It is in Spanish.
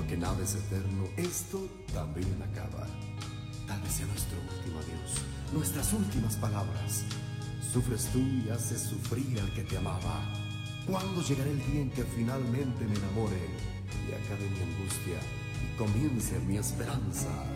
que nada es eterno, esto también acaba. Tal vez sea nuestro último adiós, nuestras últimas palabras. Sufres tú y haces sufrir al que te amaba. ¿Cuándo llegará el día en que finalmente me enamore y acabe mi angustia y comience mi esperanza?